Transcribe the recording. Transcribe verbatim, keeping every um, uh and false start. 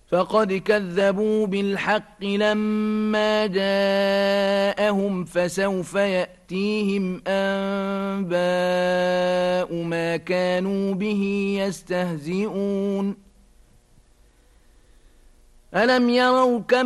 فقد كذبوا بالحق لما جاءهم فسوف يأتيهم أنباء ما كانوا به يستهزئون ألم يروا كم